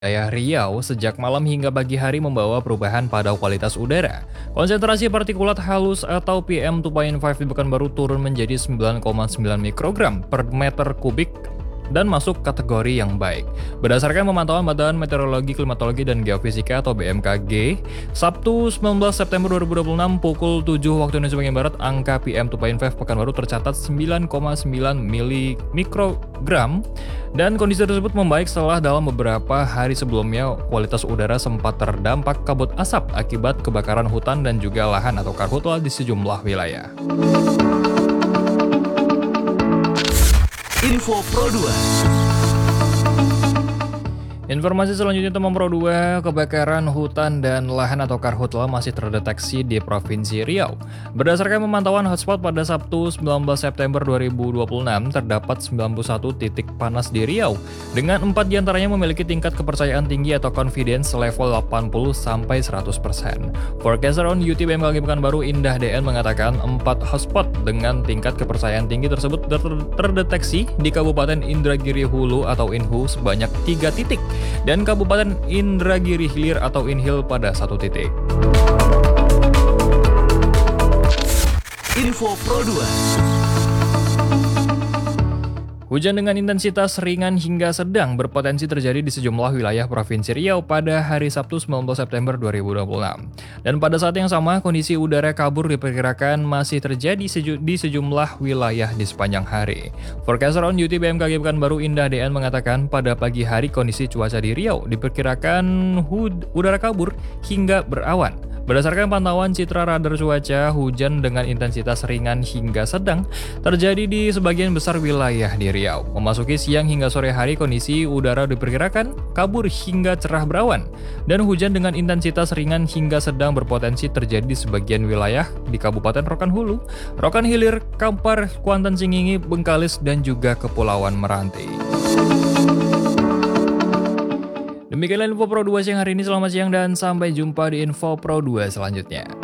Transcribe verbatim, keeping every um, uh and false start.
Wilayah Riau sejak malam hingga pagi hari membawa perubahan pada kualitas udara. Konsentrasi partikulat halus atau P M dua koma lima di Pekanbaru turun menjadi sembilan koma sembilan mikrogram per meter kubik dan masuk kategori yang baik. Berdasarkan pemantauan Badan Meteorologi, Klimatologi, dan Geofisika atau B M K G, Sabtu sembilan belas September dua ribu dua puluh enam pukul tujuh waktu Indonesia bagian Barat, angka P M dua koma lima Pekanbaru tercatat sembilan koma sembilan mikrogram dan kondisi tersebut membaik setelah dalam beberapa hari sebelumnya kualitas udara sempat terdampak kabut asap akibat kebakaran hutan dan juga lahan atau karhutla di sejumlah wilayah. Info Pro dua. Informasi selanjutnya teman Pro dua, kebakaran hutan dan lahan atau karhutla masih terdeteksi di Provinsi Riau. Berdasarkan pemantauan hotspot pada Sabtu sembilan belas September dua ribu dua puluh enam, terdapat sembilan puluh satu titik panas di Riau, dengan empat diantaranya memiliki tingkat kepercayaan tinggi atau confidence level delapan puluh sampai seratus persen. Forecaster on U T B M K G Pekanbaru Indah D N mengatakan empat hotspot dengan tingkat kepercayaan tinggi tersebut ter terdeteksi di Kabupaten Indragiri Hulu atau Inhu sebanyak tiga titik, dan Kabupaten Indragiri Hilir atau Inhil pada satu titik. Info Pro dua. Hujan dengan intensitas ringan hingga sedang berpotensi terjadi di sejumlah wilayah Provinsi Riau pada hari Sabtu sembilan belas September dua ribu dua puluh enam. Dan pada saat yang sama, kondisi udara kabur diperkirakan masih terjadi seju di sejumlah wilayah di sepanjang hari. Forecaster on U T B M K G Pekanbaru Indah D N mengatakan pada pagi hari kondisi cuaca di Riau diperkirakan udara kabur hingga berawan. Berdasarkan pantauan citra radar cuaca, hujan dengan intensitas ringan hingga sedang terjadi di sebagian besar wilayah di Riau. Memasuki siang hingga sore hari, kondisi udara diperkirakan kabur hingga cerah berawan, dan hujan dengan intensitas ringan hingga sedang berpotensi terjadi di sebagian wilayah di Kabupaten Rokan Hulu, Rokan Hilir, Kampar, Kuantan Singingi, Bengkalis, dan juga Kepulauan Meranti. Demikianlah Info Pro dua siang hari ini, selamat siang dan sampai jumpa di Info Pro dua selanjutnya.